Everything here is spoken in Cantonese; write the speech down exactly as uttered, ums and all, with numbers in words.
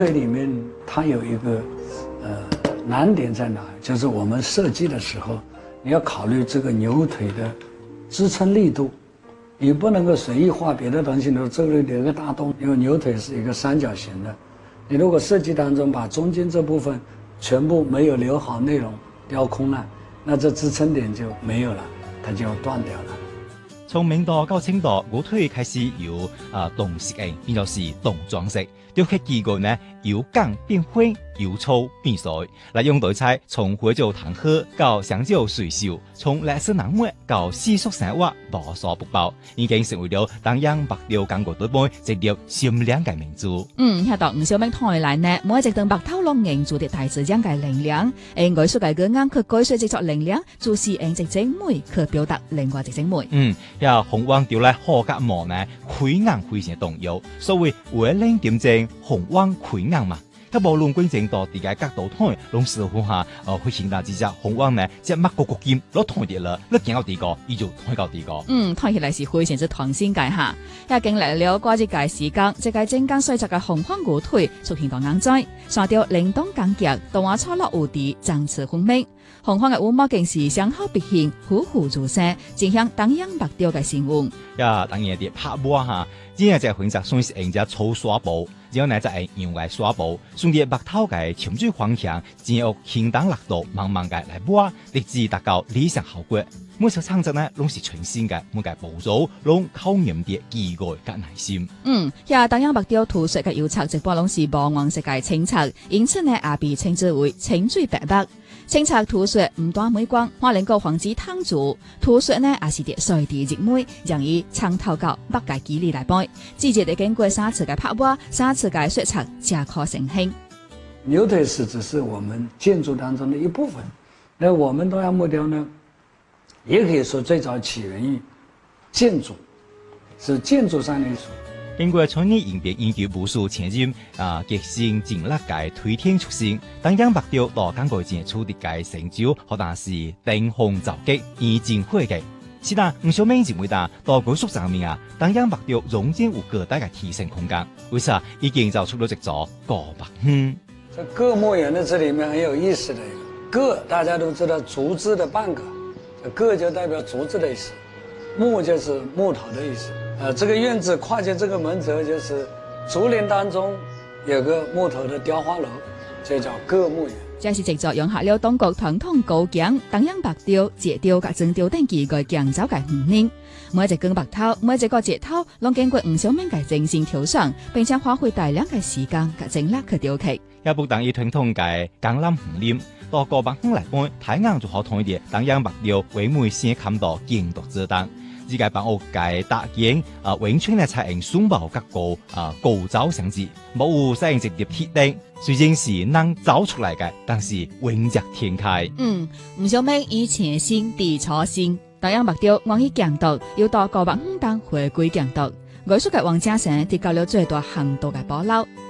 这里面它有一个呃难点在哪？就是我们设计的时候，你要考虑这个牛腿的支撑力度，你不能够随意画别的东西呢。这里留个大洞，因为牛腿是一个三角形的，你如果设计当中把中间这部分全部没有留好内容，雕空了，那这支撑点就没有了，它就断掉了。 从明代到清代，牛腿開始由啊動色嘅變做是動裝飾，雕刻技藝呢由鋼變灰，由粗變水，嚟用代菜從火燒炭火到香蕉水燒，從歷史冷漠到世俗生活無所不包，已經成為咗東洋白雕工藝隊杯直接閃亮嘅名著。 嗯，喺度吳小明台嚟呢，每一隻燈白頭龍凝住啲大字樣嘅力量，誒藝術嘅個眼佢改寫製作力量，就是用一種美去表達另外一種美。 嗯，呀紅黃雕咧好甲模呢，開眼非常重要，所謂為令點正紅黃開眼嘛。佢無論觀正到啲嘅角度睇，攏似乎下，呃，會見到只隻紅黃呢，只乜個個劍攞睇啲啦，你見到啲個，伊就睇到啲個。 嗯，睇起來是非常之創新界下，也經歷了過一屆時間，這個正間衰窄嘅紅黃牛腿出現到眼仔，刷掉靈動感極，動畫錯落無敵，層次分明。紅黃嘅烏毛更是相好別形，虎虎如蛇，正向東洋白雕嘅形象。 呀，當然啲拍波哈，只係只選擇算是人家粗刷布。然後呢，就係用來刷布，順住白頭嘅潛水方向，只有輕當力度慢慢嘅來摸，直至達到理想效果。每首創作呢，攏是全新嘅，每個步驟攏考驗啲技藝和耐心。 嗯，呀，東洋白雕塗色嘅油漆直播攏是黃黃色嘅青漆，因此呢也被稱之為青水白白。青漆塗色唔單美觀，還能夠防止燙住。塗色呢也是啲水地熱美，讓以長頭角北界肌理來背，直接地經過三次嘅拍畫，三次嘅色漆加可成型。 牛腿是只是我們建築當中的一部分，那我們東洋木雕呢，也可以說最早起源於建築，是建築上的藝術。 經過從你應別研究無數前進啊，革新建立嘅推天出現，東洋白雕到港國前處理嘅成就，可能是登峰造極而進化嘅。是但吳小明認為啦，到藝術上面啊，東洋白雕仍然有更大嘅提升空間。為啥已經造出了這座葛白嗯？ 這葛墨園的這裡面很有意思的一個葛，大家都知道竹子的半葛，這葛就代表竹子的意思，木就是木頭的意思。呃，這個院子跨界這個門澤就是竹林當中有個木頭的雕花樓，就叫葛墨園。 這是製作融合了當國傳統高匠、東洋白雕、截雕及整雕等技藝匠走嘅五年。每一隻根白頭，每一個節頭，攏經過吳小明嘅精心挑選，並且花費大量嘅時間及精力去雕刻。 也不等於傳統嘅江南紅林，到葛白來看，太陽就好睇啲。東洋白雕為每先看到建築之燈。呢個辦屋嘅大件啊，永春咧採用榫卯結構啊，高造成字，冇使用直接鐵釘，雖然是能造出來嘅，但是永澤天開。 嗯，吳小明以前先地初心，東洋白雕我去強讀，要到葛白當回歸強讀，藝術嘅王家成提高了最大限度嘅保留。